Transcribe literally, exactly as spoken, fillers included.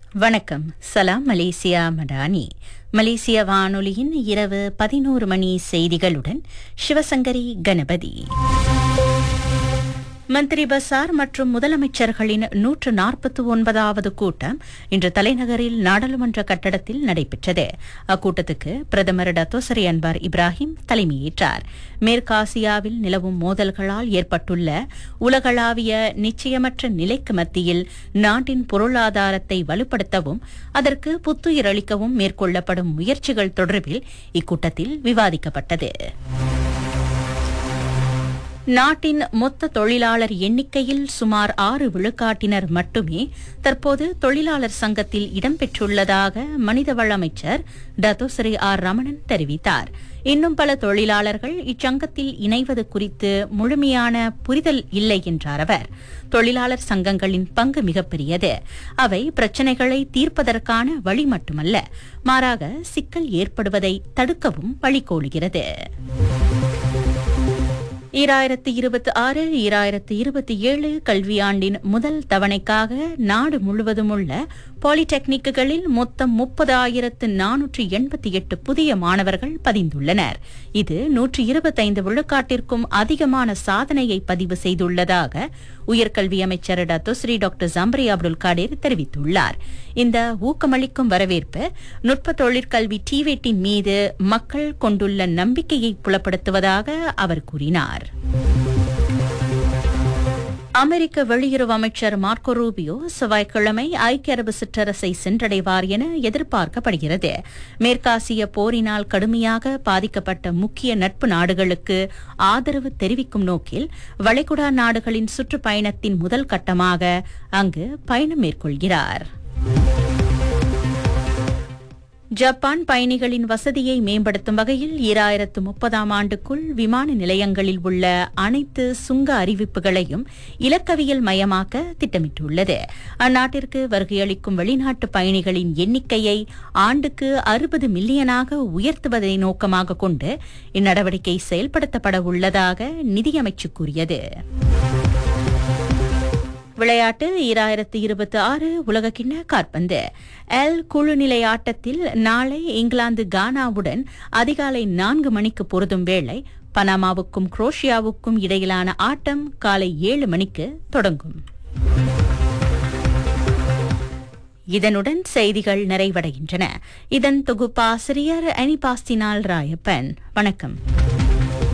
வணக்கம். சலாம் மலேசியா மடானி. மலேசிய வானொலியின் இரவு பதினோரு மணி செய்திகளுடன் சிவசங்கரி கணபதி. மந்திரி பசார் மற்றும் முதலமைச்சர்களின் நூற்று நாற்பத்தி ஒன்பதாவது கூட்டம் இன்று தலைநகரில் நாடாளுமன்ற கட்டடத்தில் நடைபெற்றது. அக்கூட்டத்துக்கு பிரதமர் டத்தோசரி அன்வார் இப்ராஹிம் தலைமையேற்றார். மேற்காசியாவில் நிலவும் மோதல்களால் ஏற்பட்டுள்ள உலகளாவிய நிச்சயமற்ற நிலைக்கு மத்தியில் நாட்டின் பொருளாதாரத்தை வலுப்படுத்தவும் அதற்கு புத்துயிர் அளிக்கவும் மேற்கொள்ளப்படும் முயற்சிகள் தொடர்பில் இக்கூட்டத்தில் விவாதிக்கப்பட்டது. நாட்டின் மொத்த தொழிலாளர் எண்ணிக்கையில் சுமார் ஆறு விழுக்காட்டினர் மட்டுமே தற்போது தொழிலாளர் சங்கத்தில் இடம்பெற்றுள்ளதாக மனிதவள அமைச்சர் டத்தோசரி ஆர் ரமணன் தெரிவித்தார். இன்னும் பல தொழிலாளர்கள் இச்சங்கத்தில் இணைவது குறித்து முழுமையான புரிதல் இல்லை என்றார் அவர். தொழிலாளர் சங்கங்களின் பங்கு மிகப்பெரியது. அவை பிரச்சினைகளை தீர்ப்பதற்கான வழி மட்டுமல்ல, மாறாக சிக்கல் ஏற்படுவதை தடுக்கவும் வழிகோலுகிறது. ஈராயிரத்து இருபத்தி ஆறு ஈராயிரத்து இருபத்தி ஏழு கல்வியாண்டின் முதல் தவணைக்காக நாடு முழுவதும் உள்ள பாலிடெக்னிக்குகளில் மொத்தம் முப்பதாயிரத்து நானூற்று எண்பத்தி எட்டு புதிய மாணவர்கள் பதிந்துள்ளனர். இது நூற்று இருபத்தைந்து விழுக்காட்டிற்கும் அதிகமான சாதனையை பதிவு செய்துள்ளதாக உயர்கல்வி அமைச்சர் டத்தோஸ்ரீ டாக்டர் ஜம்பரி அப்துல் காடேர் தெரிவித்துள்ளார். இந்த ஊக்கமளிக்கும் வரவேற்பு நுட்ப தொழிற்கல்வி டிவேட்டின் மீது மக்கள் கொண்டுள்ள நம்பிக்கையை புலப்படுத்துவதாக அவர் கூறினார். அமெரிக்க வெளியுறவு அமைச்சர் மார்க்கோ ரூபியோ செவ்வாய்க்கிழமை ஐக்கிய அரபு சிற்றரசை சென்றடைவார் என எதிர்பார்க்கப்படுகிறது. மேற்காசிய போரினால் கடுமையாக பாதிக்கப்பட்ட முக்கிய நட்பு நாடுகளுக்கு ஆதரவு தெரிவிக்கும் நோக்கில் வளைகுடா நாடுகளின் சுற்றுப்பயணத்தின் முதல் கட்டமாக அங்கு பயணம் மேற்கொள்கிறார். ஜப்பான் பயணிகளின் வசதியை மேம்படுத்தும் வகையில் ஈராயிரத்து முப்பதாம் ஆண்டுக்குள் விமான நிலையங்களில் உள்ள அனைத்து சுங்க அறிவிப்புகளையும் இலக்கவியல் மயமாக்க திட்டமிட்டுள்ளது. அந்நாட்டிற்கு வருகையளிக்கும் வெளிநாட்டு பயணிகளின் எண்ணிக்கையை ஆண்டுக்கு அறுபது மில்லியனாக உயர்த்துவதை நோக்கமாக கொண்டு இந்நடவடிக்கை செயல்படுத்தப்பட உள்ளதாக நிதியமைச்சு கூறியது. விளையாட்டு. ஈராயிரத்து இருபத்தி ஆறு உலகக்கிண்ண காற்பந்து எல் குழுநிலை ஆட்டத்தில் நாளை இங்கிலாந்து கானாவுடன் அதிகாலை நான்கு மணிக்கு பொருதும் வேளை பனாமாவுக்கும் குரோஷியாவுக்கும் இடையிலான ஆட்டம் காலை ஏழு மணிக்கு தொடங்கும். இதனுடன் செய்திகள் நிறைவடைகின்றன. இதன் தொகுப்பாசிரியர் அனிபாஸ்தினால் ராயப்பன். வணக்கம்.